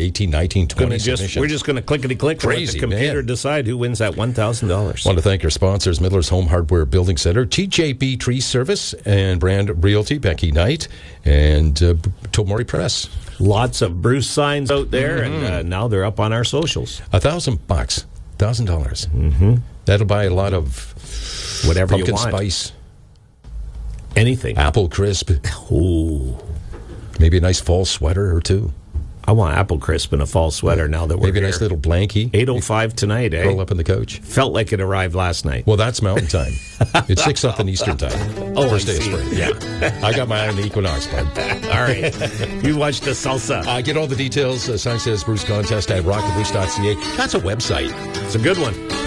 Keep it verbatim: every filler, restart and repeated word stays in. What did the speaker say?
eighteen, nineteen, twenty just, submissions. We're just going to clickety-click and let Crazy, the computer man. decide who wins that one thousand dollars. I want to thank our sponsors, Midler's Home Hardware Building Center, T J B Tree Service, and Brand Realty, Becky Knight, and uh, Tomori Press. Lots of Bruce signs out there, Mm-hmm. and uh, now they're up on our socials. A thousand bucks, thousand dollars. Mm-hmm. That'll buy a lot of Whatever pumpkin you want. spice, Anything. apple crisp, Ooh. maybe a nice fall sweater or two. I want apple crisp and a fall sweater now that we're Maybe a here. nice little blankie. eight oh five tonight, eh? Roll up in the coach. Felt like it arrived last night. Well, that's Mountain Time. It's six something Eastern Time. Oh, First I day see. of spring. Yeah, I got my eye on the equinox, bud. All right. You watch the salsa. Uh, get all the details. Uh, Sign Says Bruce contest at rock the bruce dot c a. That's a website. It's a good one.